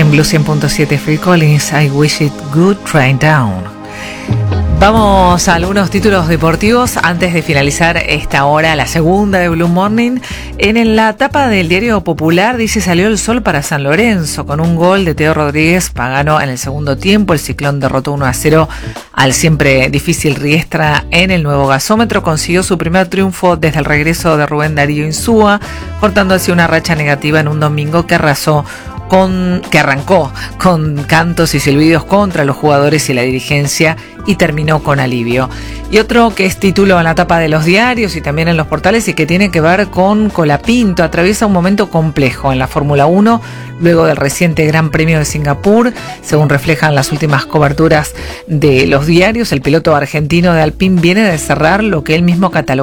en Blue 100.7. Phil Collins, I Wish It Would Rain Down. Vamos a algunos títulos deportivos antes de finalizar esta hora, la segunda de Blue Morning. En la tapa del Diario Popular dice: salió el sol para San Lorenzo con un gol de Teo Rodríguez Pagano en el segundo tiempo. El Ciclón derrotó 1-0 al siempre difícil Riestra en el nuevo gasómetro. Consiguió su primer triunfo desde el regreso de Rubén Darío Insúa, cortando así una racha negativa en un domingo que arrancó con cantos y silbidos contra los jugadores y la dirigencia y terminó con alivio. Y otro que es título en la tapa de los diarios y también en los portales y que tiene que ver con Colapinto. Atraviesa un momento complejo en la Fórmula 1 luego del reciente Gran Premio de Singapur. Según reflejan las últimas coberturas de los diarios, el piloto argentino de Alpine viene de cerrar lo que él mismo catalogó